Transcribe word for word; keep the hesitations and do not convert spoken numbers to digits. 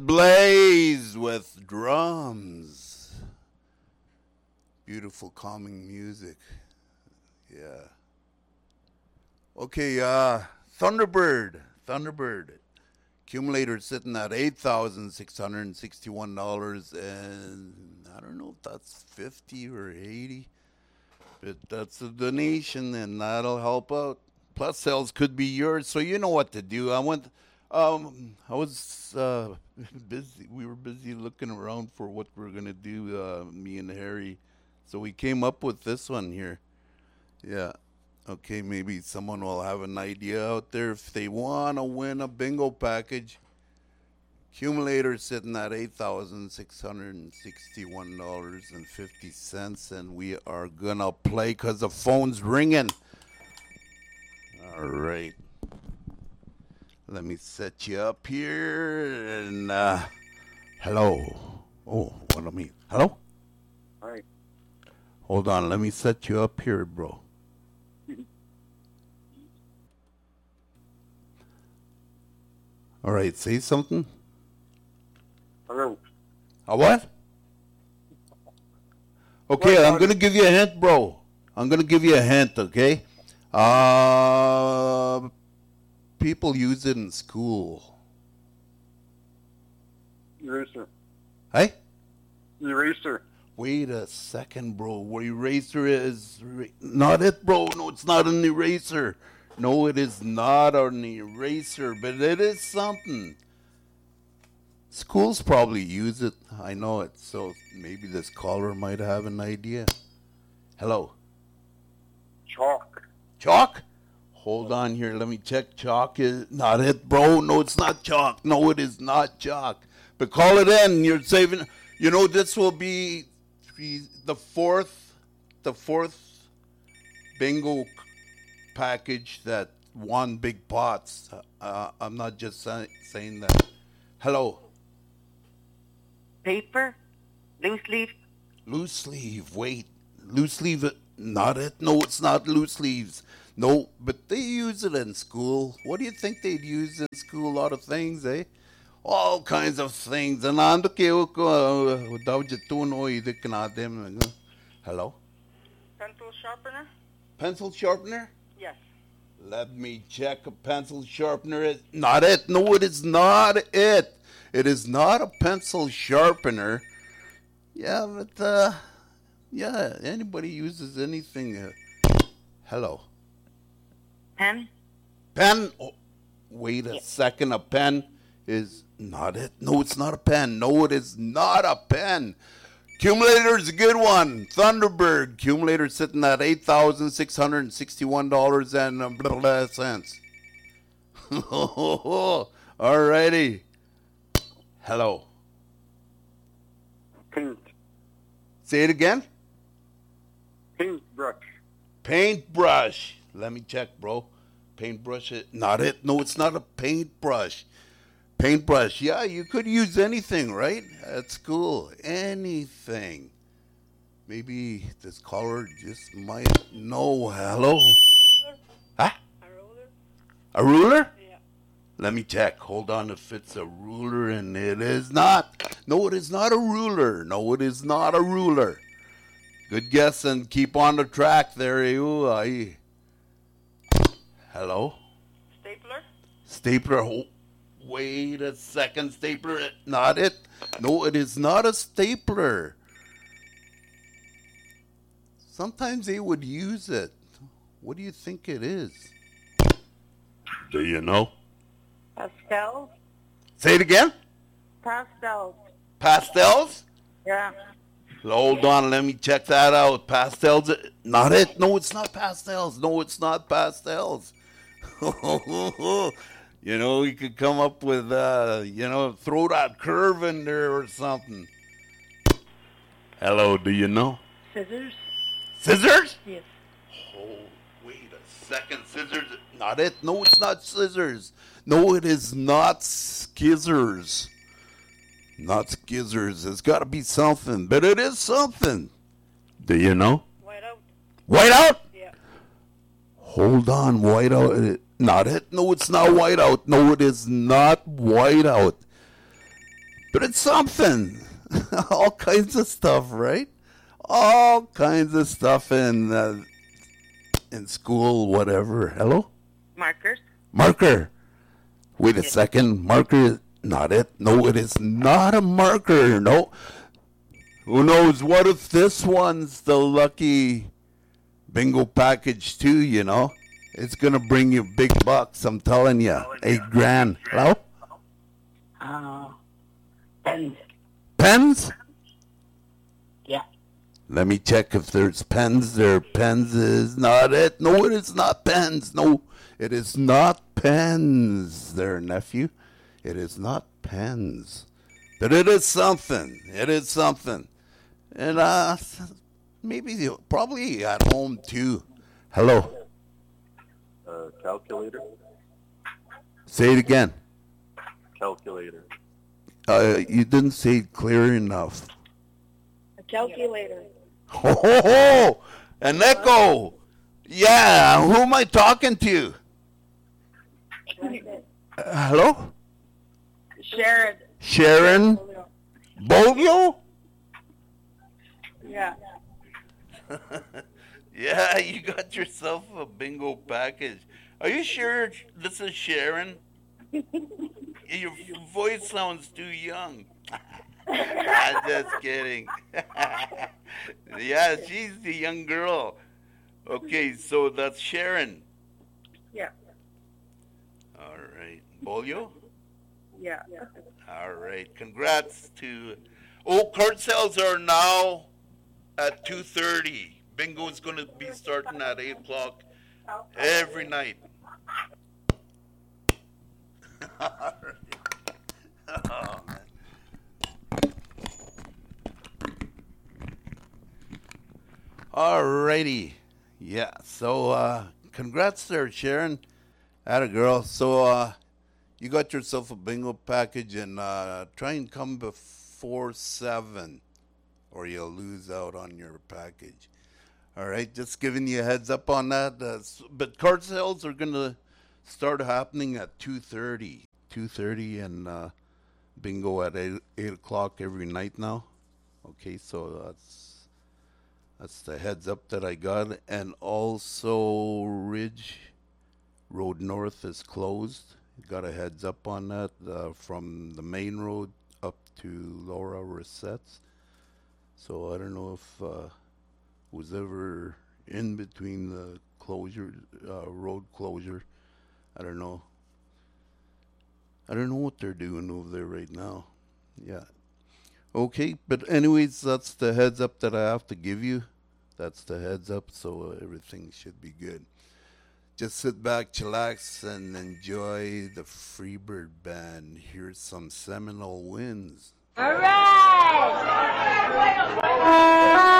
It Blaze with drums. Beautiful, calming music. Yeah. Okay, uh, Thunderbird. Thunderbird. Accumulator sitting at eight thousand six hundred sixty-one dollars, and I don't know if that's fifty or eighty, but that's a donation, and that'll help out. Plus sales could be yours, so you know what to do. I went, um, I was uh, busy. We were busy looking around for what we're gonna do, uh, me and Harry. So we came up with this one here. Yeah. Okay, maybe someone will have an idea out there if they want to win a bingo package. Accumulator sitting at eight thousand six hundred sixty-one dollars and fifty cents, and we are going to play because the phone's ringing. All right. Let me set you up here, and uh, hello. Oh, what do I mean? Hello? Hi. Hold on, let me set you up here, bro. All right, say something. Hello. A what? Okay, What, I'm what? going to give you a hint, bro. I'm going to give you a hint, okay? Uh, people use it in school. Eraser. Hey? Eraser. Wait a second, bro. Where eraser is ra- not it, bro. No, it's not an eraser. No, it is not an eraser, but it is something. Schools probably use it. I know it. So maybe this caller might have an idea. Hello. Chalk. Chalk? Hold on here. Let me check. Chalk is not it, bro. No, it's not chalk. No, it is not chalk. But call it in. You're saving. You know, this will be three, the fourth, the fourth bingo package that won big pots. Uh, I'm not just say, saying that. Hello. Paper? Loose leaf? Loose sleeve. Wait. Loose sleeve. Not it. No, it's not loose sleeves. No, but they use it in school. What do you think they'd use in school? A lot of things, eh? All kinds of things. And ando que eu daw je tuno ide kanadem. Hello? Pencil sharpener? Pencil sharpener? Yes. Let me check. A pencil sharpener is not it. No, it is not it. It is not a pencil sharpener. Yeah, but uh, yeah, anybody uses anything. Uh, hello. Pen? Pen. Oh, wait a Yeah. second. A pen is not it. No, it's not a pen. No, it is not a pen. Accumulator is a good one. Thunderbird. Accumulator sitting at eight thousand six hundred sixty-one dollars and blah, blah, cents. All righty. Hello. Paint. Say it again. Paintbrush. Paintbrush. Let me check, bro. Paintbrush. It, not it. No, it's not a paintbrush. Paintbrush. Yeah, you could use anything, right? At school. Anything. Maybe this caller just might know. Hello? Huh? A roller? A ruler? Yeah. Let me check. Hold on if it's a ruler, and it is not. No, it is not a ruler. No, it is not a ruler. Good guess, and keep on the track there. You, I. Hello? Stapler? Stapler. Oh, wait a second. Stapler. Not it. No, it is not a stapler. Sometimes they would use it. What do you think it is? Do you know? Pastels? Say it again. Pastels. Pastels? Yeah. Hold on, let me check that out. Pastels? Not it. No, it's not pastels. No, it's not pastels. You know, we could come up with, uh, you know, throw that curve in there or something. Hello, do you know? Scissors? Scissors? Yes. Oh, wait a second. Scissors? Not it. No, it's not scissors. No, it is not skizzers. Not skizzers. It's got to be something, but it is something. Do you know? Whiteout? Whiteout? Yeah. Hold on, whiteout. Not it. No, it's not whiteout. No, it is not whiteout. But it's something. All kinds of stuff, right? All kinds of stuff in uh, in school, whatever. Hello? Markers. Marker. Wait a second. Marker is not it. No, it is not a marker. No. Who knows? What if this one's the lucky bingo package too, you know? It's going to bring you big bucks, I'm telling you. Eight grand. Hello? Uh, pens. Pens? Yeah. Let me check if there's pens there. Pens is not it. No, it is not pens. No, it is not pens there, nephew. It is not pens. But it is something. It is something. And uh, maybe you- probably at home too. Hello. Uh, calculator. Say it again. Calculator. Uh, you didn't say it clear enough. A calculator. Ho ho ho! An echo. Yeah. Who am I talking to? Uh, hello. Sharon. Sharon Bolio? Yeah. Yeah, you got yourself a bingo package. Are you sure this is Sharon? Your voice sounds too young. I'm just kidding. Yeah, she's the young girl. Okay, so that's Sharon. Yeah. All right. Bolio? Yeah. All right. Congrats to... Oh, card sales are now at two thirty. Bingo is going to be starting at eight o'clock every night. All right. Oh, man. All righty. Yeah, so uh, congrats there, Sharon. Atta girl. So uh, you got yourself a bingo package, and uh, try and come before seven, or you'll lose out on your package. All right, just giving you a heads up on that. Uh, s- but card sales are going to start happening at two thirty. two thirty and uh, bingo at eight, eight o'clock every night now. Okay, so that's that's the heads up that I got. And also, Ridge Road North is closed. Got a heads up on that uh, from the main road up to Laura Rossettes. So I don't know if uh, was ever in between the closure, uh, road closure. I don't know. I don't know what they're doing over there right now. Yeah. Okay, but anyways, that's the heads up that I have to give you. That's the heads up, so everything should be good. Just sit back, chillax, and enjoy the Freebird Band. Here's some Seminole Winds. All right.